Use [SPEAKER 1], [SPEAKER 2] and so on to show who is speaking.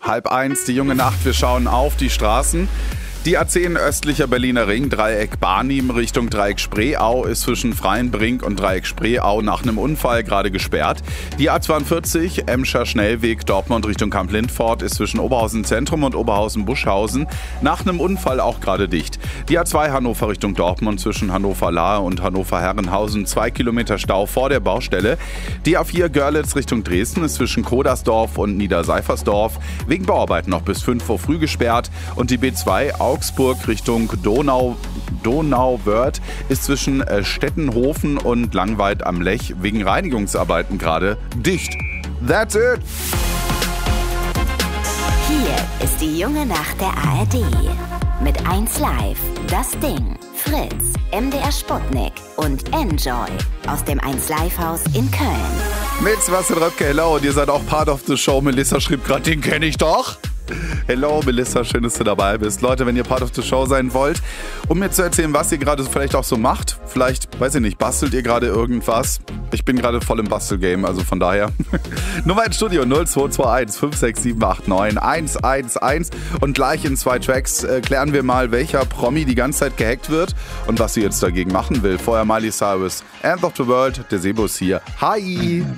[SPEAKER 1] 12:30, die junge Nacht, wir schauen auf die Straßen. Die A10 östlicher Berliner Ring, Dreieck Barnim Richtung Dreieck Spreeau ist zwischen Freienbrink und Dreieck Spreeau nach einem Unfall gerade gesperrt. Die A42 Emscher Schnellweg Dortmund Richtung Kamp-Lindfort ist zwischen Oberhausen Zentrum und Oberhausen-Buschhausen nach einem Unfall auch gerade dicht. Die A2 Hannover Richtung Dortmund zwischen Hannover-Lahe und Hannover-Herrenhausen 2 Kilometer Stau vor der Baustelle. Die A4 Görlitz Richtung Dresden ist zwischen Kodersdorf und Niederseifersdorf wegen Bauarbeiten noch bis 5 Uhr früh gesperrt und die B2 Augsburg Richtung Donauwörth ist zwischen Stettenhofen und Langweid am Lech wegen Reinigungsarbeiten gerade dicht. That's it!
[SPEAKER 2] Hier ist die junge Nacht der ARD. Mit 1Live, Das Ding, Fritz, MDR Sputnik und Enjoy aus dem 1Live-Haus in Köln.
[SPEAKER 1] Mit Sebastian Röpke, hello, und ihr seid auch part of the show. Melissa schrieb gerade, den kenne ich doch. Hello Melissa, schön, dass du dabei bist. Leute, wenn ihr part of the show sein wollt, um mir zu erzählen, was ihr gerade vielleicht auch so macht, vielleicht, weiß ich nicht, bastelt ihr gerade irgendwas? Ich bin gerade voll im Bastelgame, also von daher. Nummer ins Studio 0221 56789 111 und gleich in 2 Tracks klären wir mal, welcher Promi die ganze Zeit gehackt wird und was sie jetzt dagegen machen will. Vorher Miley Cyrus, End of the World, der Sebo ist hier. Hi!